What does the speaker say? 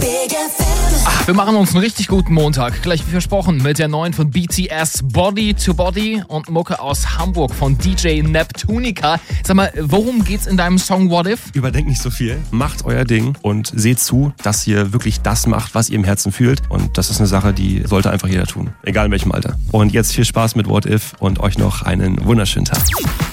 Wir machen uns einen richtig guten Montag, gleich wie versprochen, mit der neuen von BTS Body to Body und Mucke aus Hamburg von DJ Neptunica. Sag mal, worum geht's in deinem Song What If? Überdenkt nicht so viel, macht euer Ding und seht zu, dass ihr wirklich das macht, was ihr im Herzen fühlt. Und das ist eine Sache, die sollte einfach jeder tun, egal in welchem Alter. Und jetzt viel Spaß mit What If und euch noch einen wunderschönen Tag.